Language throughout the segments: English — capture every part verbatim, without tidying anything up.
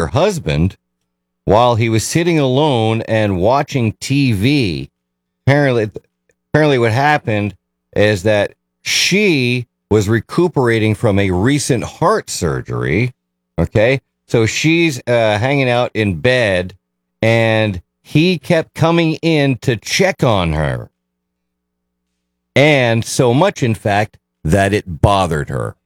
her husband while he was sitting alone and watching T V. Apparently, apparently what happened is that she was recuperating from a recent heart surgery. Okay. So she's uh, hanging out in bed, and he kept coming in to check on her. And so much, in fact, that it bothered her.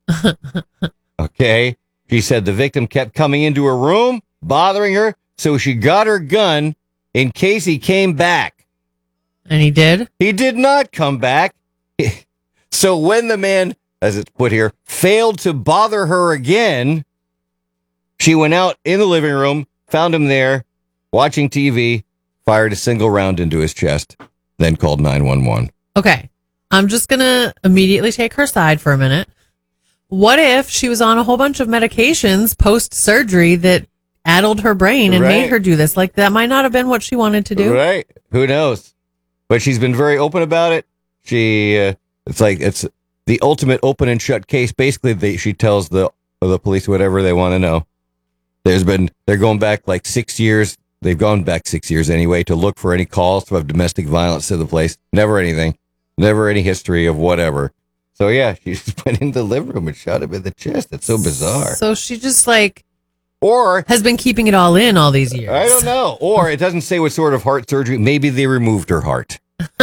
Okay. She said the victim kept coming into her room, bothering her. So she got her gun in case he came back. And he did? He did not come back. So when the man, as it's put here, failed to bother her again, she went out in the living room, found him there, watching T V, fired a single round into his chest, then called nine one one. Okay. I'm just going to immediately take her side for a minute. What if she was on a whole bunch of medications post-surgery that addled her brain and right. made her do this? Like, that might not have been what she wanted to do. Right. Who knows? But she's been very open about it. She, uh, it's like, it's the ultimate open and shut case. Basically, they, she tells the the police whatever they want to know. There's been, they're going back like six years. They've gone back six years anyway to look for any calls of domestic violence to the place. Never anything. Never any history of whatever. So, yeah, she just went into the living room and shot him in the chest. That's so bizarre. So she just, like, or has been keeping it all in all these years. I don't know. Or it doesn't say what sort of heart surgery. Maybe they removed her heart.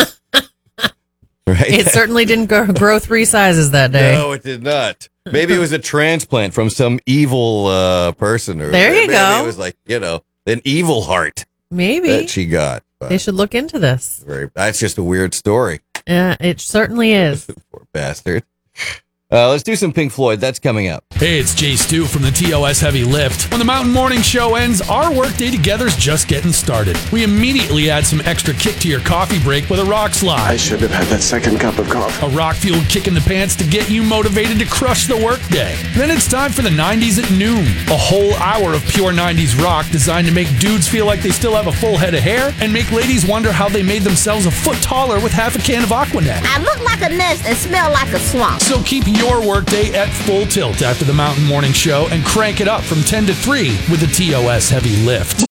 Right? It certainly didn't grow, grow three sizes that day. No, it did not. Maybe it was a transplant from some evil uh, person. Or there you maybe go. It was like, you know, an evil heart. Maybe. That she got. But they should look into this. Very, that's just a weird story. Yeah, it certainly is. Poor bastard. Uh, let's do some Pink Floyd. That's coming up. Hey, it's Jay Stu from the T O S Heavy Lift. When the Mountain Morning Show ends, our workday together's just getting started. We immediately add some extra kick to your coffee break with a rock slide. I should have had that second cup of coffee. A rock-fueled kick in the pants to get you motivated to crush the workday. Then it's time for the nineties at noon. A whole hour of pure nineties rock designed to make dudes feel like they still have a full head of hair and make ladies wonder how they made themselves a foot taller with half a can of Aquanet. I look like a nest and smell like a swamp. So keep your workday at full tilt after the Mountain Morning Show and crank it up from ten to three with the T O S Heavy Lift.